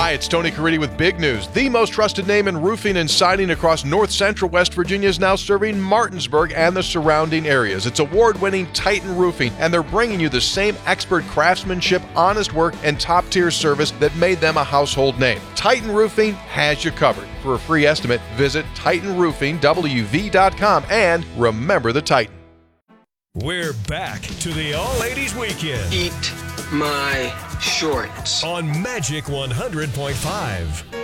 Hi, it's Tony Caridi with big news. The most trusted name in roofing and siding across north central West Virginia is now serving Martinsburg and the surrounding areas. It's award-winning Titan Roofing, and they're bringing you the same expert craftsmanship, honest work, and top-tier service that made them a household name. Titan Roofing has you covered. For a free estimate, visit TitanRoofingWV.com and remember the Titan. We're back to the All-Ladies Weekend. Eat my shorts. On Magic 100.5.